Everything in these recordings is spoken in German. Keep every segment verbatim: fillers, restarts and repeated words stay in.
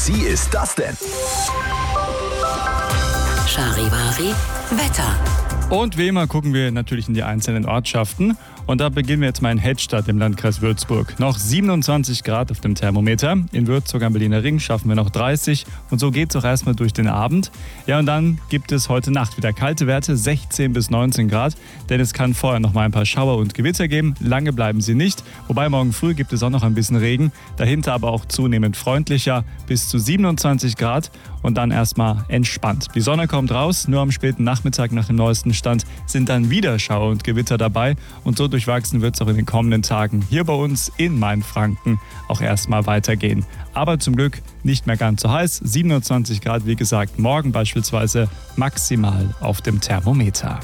sexy ist das denn? Charivari Wetter. Und wie immer gucken wir natürlich in die einzelnen Ortschaften. Und da beginnen wir jetzt mal in Hedstadt im Landkreis Würzburg. Noch siebenundzwanzig Grad auf dem Thermometer. In Würzburg am Berliner Ring schaffen wir noch dreißig. Und so geht es auch erstmal durch den Abend. Ja, und dann gibt es heute Nacht wieder kalte Werte, sechzehn bis neunzehn Grad. Denn es kann vorher noch mal ein paar Schauer und Gewitter geben. Lange bleiben sie nicht. Wobei morgen früh gibt es auch noch ein bisschen Regen. Dahinter aber auch zunehmend freundlicher, bis zu siebenundzwanzig Grad. Und dann erstmal entspannt. Die Sonne kommt raus, nur am späten Nachmittag nach dem neuesten Stand sind dann wieder Schauer und Gewitter dabei. Und so durchwachsen wird es auch in den kommenden Tagen hier bei uns in Mainfranken auch erstmal weitergehen. Aber zum Glück nicht mehr ganz so heiß. siebenundzwanzig Grad, wie gesagt, morgen beispielsweise maximal auf dem Thermometer.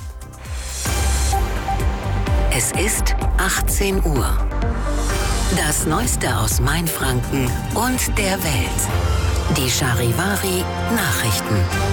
Es ist achtzehn Uhr. Das Neueste aus Mainfranken und der Welt. Die Charivari Nachrichten.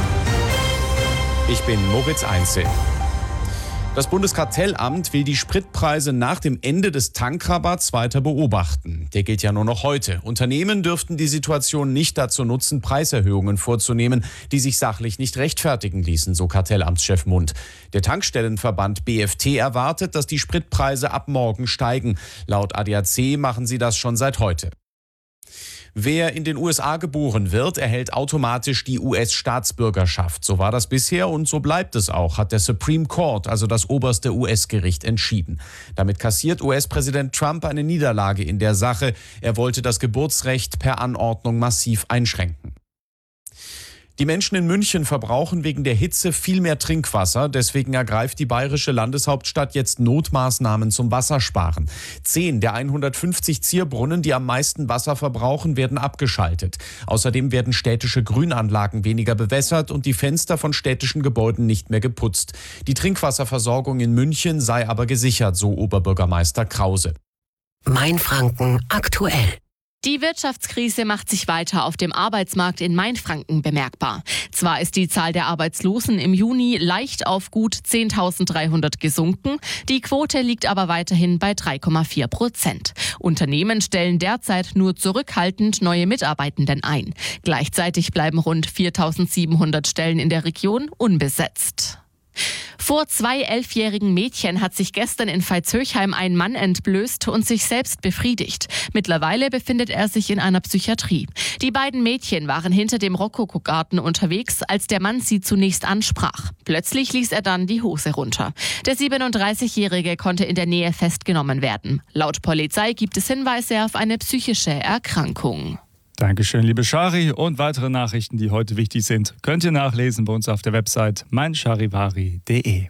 Ich bin Moritz Einzel. Das Bundeskartellamt will die Spritpreise nach dem Ende des Tankrabatts weiter beobachten. Der gilt ja nur noch heute. Unternehmen dürften die Situation nicht dazu nutzen, Preiserhöhungen vorzunehmen, die sich sachlich nicht rechtfertigen ließen, so Kartellamtschef Mund. Der Tankstellenverband B F T erwartet, dass die Spritpreise ab morgen steigen. Laut A D A C machen sie das schon seit heute. Wer in den U S A geboren wird, erhält automatisch die U S-Staatsbürgerschaft. So war das bisher und so bleibt es auch, hat der Supreme Court, also das oberste U S-Gericht, entschieden. Damit kassiert U S-Präsident Trump eine Niederlage in der Sache. Er wollte das Geburtsrecht per Anordnung massiv einschränken. Die Menschen in München verbrauchen wegen der Hitze viel mehr Trinkwasser. Deswegen ergreift die bayerische Landeshauptstadt jetzt Notmaßnahmen zum Wassersparen. Zehn der hundertfünfzig Zierbrunnen, die am meisten Wasser verbrauchen, werden abgeschaltet. Außerdem werden städtische Grünanlagen weniger bewässert und die Fenster von städtischen Gebäuden nicht mehr geputzt. Die Trinkwasserversorgung in München sei aber gesichert, so Oberbürgermeister Krause. Mainfranken aktuell. Die Wirtschaftskrise macht sich weiter auf dem Arbeitsmarkt in Mainfranken bemerkbar. Zwar ist die Zahl der Arbeitslosen im Juni leicht auf gut zehntausenddreihundert gesunken, die Quote liegt aber weiterhin bei drei Komma vier Prozent. Unternehmen stellen derzeit nur zurückhaltend neue Mitarbeitenden ein. Gleichzeitig bleiben rund viertausendsiebenhundert Stellen in der Region unbesetzt. Vor zwei elfjährigen Mädchen hat sich gestern in Veitshöchheim ein Mann entblößt und sich selbst befriedigt. Mittlerweile befindet er sich in einer Psychiatrie. Die beiden Mädchen waren hinter dem Rokokogarten unterwegs, als der Mann sie zunächst ansprach. Plötzlich ließ er dann die Hose runter. Der siebenunddreißigjährige konnte in der Nähe festgenommen werden. Laut Polizei gibt es Hinweise auf eine psychische Erkrankung. Dankeschön, liebe Chari. Und weitere Nachrichten, die heute wichtig sind, könnt ihr nachlesen bei uns auf der Website meincharivari punkt de.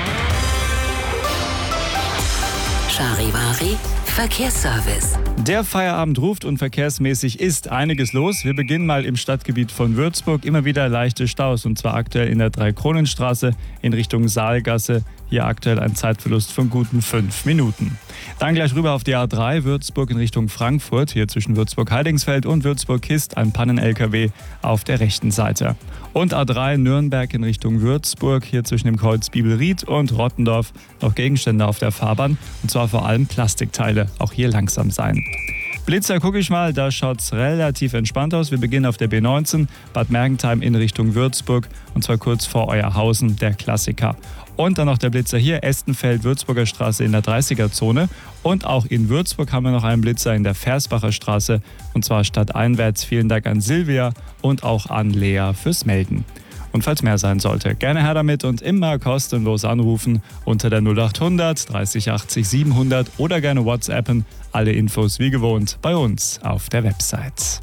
Charivari Verkehrsservice. Der Feierabend ruft und verkehrsmäßig ist einiges los. Wir beginnen mal im Stadtgebiet von Würzburg. Immer wieder leichte Staus und zwar aktuell in der Dreikronenstraße in Richtung Saalgasse. Hier aktuell ein Zeitverlust von guten fünf Minuten. Dann gleich rüber auf die A drei Würzburg in Richtung Frankfurt. Hier zwischen Würzburg-Heidingsfeld und Würzburg-Kist ein Pannen-L K W auf der rechten Seite. Und A drei Nürnberg in Richtung Würzburg. Hier zwischen dem Kreuz Bibelried und Rottendorf noch Gegenstände auf der Fahrbahn. Und zwar vor allem Plastikteile. Auch hier langsam sein. Blitzer gucke ich mal, da schaut es relativ entspannt aus. Wir beginnen auf der B neunzehn, Bad Mergentheim in Richtung Würzburg und zwar kurz vor Euerhausen, der Klassiker. Und dann noch der Blitzer hier, Estenfeld, Würzburger Straße in der dreißiger-Zone. Und auch in Würzburg haben wir noch einen Blitzer in der Versbacher Straße und zwar stadteinwärts. Vielen Dank an Silvia und auch an Lea fürs Melden. Und falls mehr sein sollte, gerne her damit und immer kostenlos anrufen unter der null achthundert dreißig achtzig siebenhundert oder gerne WhatsAppen. Alle Infos wie gewohnt bei uns auf der Website.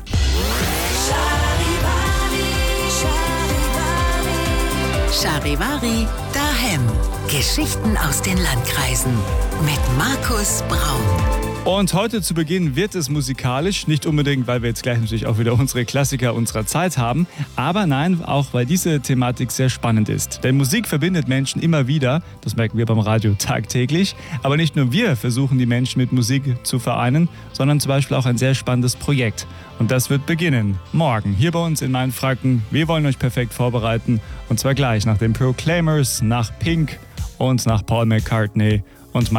Charivari daheim. Geschichten aus den Landkreisen mit Markus Braun. Und heute zu Beginn wird es musikalisch, nicht unbedingt, weil wir jetzt gleich natürlich auch wieder unsere Klassiker unserer Zeit haben, aber nein, auch weil diese Thematik sehr spannend ist. Denn Musik verbindet Menschen immer wieder, das merken wir beim Radio tagtäglich, aber nicht nur wir versuchen die Menschen mit Musik zu vereinen, sondern zum Beispiel auch ein sehr spannendes Projekt. Und das wird beginnen, morgen, hier bei uns in Mainfranken. Wir wollen euch perfekt vorbereiten und zwar gleich nach den Proclaimers, nach Pink und nach Paul McCartney und